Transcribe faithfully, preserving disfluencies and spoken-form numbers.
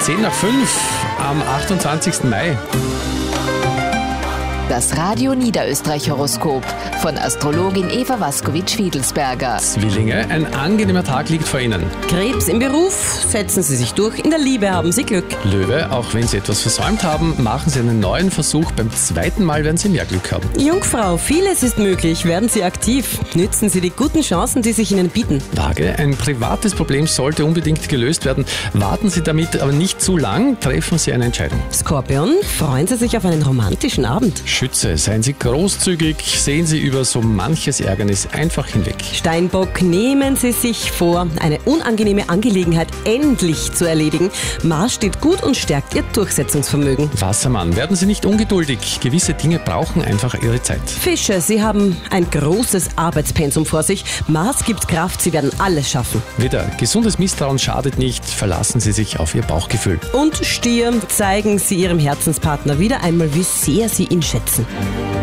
zehn nach fünf am achtundzwanzigsten Mai. Das Radio Niederösterreich Horoskop von Astrologin Eva Waskowitsch-Wiedelsberger. Zwillinge, ein angenehmer Tag liegt vor Ihnen. Krebs im Beruf, setzen Sie sich durch, in der Liebe haben Sie Glück. Löwe, auch wenn Sie etwas versäumt haben, machen Sie einen neuen Versuch. Beim zweiten Mal werden Sie mehr Glück haben. Jungfrau, vieles ist möglich, werden Sie aktiv. Nützen Sie die guten Chancen, die sich Ihnen bieten. Waage, ein privates Problem sollte unbedingt gelöst werden. Warten Sie damit aber nicht zu lang, treffen Sie eine Entscheidung. Skorpion, freuen Sie sich auf einen romantischen Abend. Schütze, seien Sie großzügig, sehen Sie über so manches Ärgernis einfach hinweg. Steinbock, nehmen Sie sich vor, eine unangenehme Angelegenheit endlich zu erledigen. Mars steht gut und stärkt Ihr Durchsetzungsvermögen. Wassermann, werden Sie nicht ungeduldig. Gewisse Dinge brauchen einfach ihre Zeit. Fische, Sie haben ein großes Arbeitspensum vor sich. Mars gibt Kraft, Sie werden alles schaffen. Widder, gesundes Misstrauen schadet nicht. Verlassen Sie sich auf Ihr Bauchgefühl. Und Stier, zeigen Sie Ihrem Herzenspartner wieder einmal, wie sehr Sie ihn schätzen.